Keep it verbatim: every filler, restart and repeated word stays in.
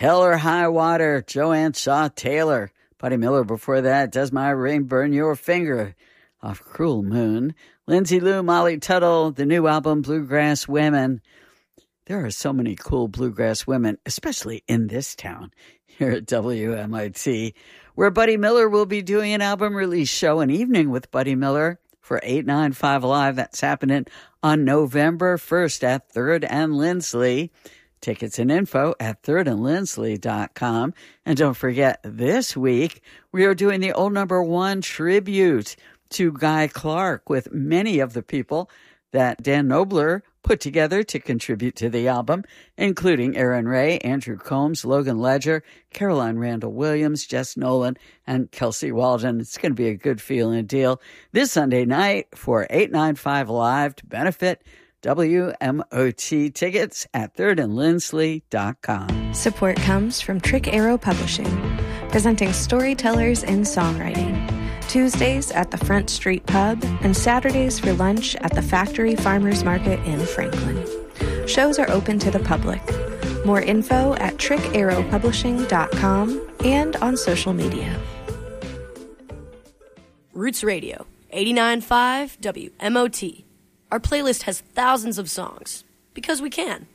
Hell or High Water, Joanne Shaw Taylor. Buddy Miller before that, Does My Ring Burn Your Finger off Cruel Moon. Lindsay Lou, Molly Tuttle, the new album Bluegrass Women. There are so many cool bluegrass women, especially in this town here at W M I T, where Buddy Miller will be doing an album release show, an evening with Buddy Miller for eight ninety-five Live. That's happening on November first at third and Lindsley. Tickets and info at third and lindsley dot com. And don't forget, this week we are doing the old number one tribute to Guy Clark with many of the people that Dan Knobler put together to contribute to the album, including Aaron Ray, Andrew Combs, Logan Ledger, Caroline Randall Williams, Jess Nolan, and Kelsey Walden. It's going to be a good feeling deal this Sunday night for eight ninety-five Live to benefit W M O T. Tickets at third and lindsley dot com. Support comes from Trick Arrow Publishing, presenting storytellers in songwriting. Tuesdays at the Front Street Pub and Saturdays for lunch at the Factory Farmers Market in Franklin. Shows are open to the public. More info at trick arrow publishing dot com and on social media. Roots Radio, eighty-nine point five W M O T. Our playlist has thousands of songs, because we can.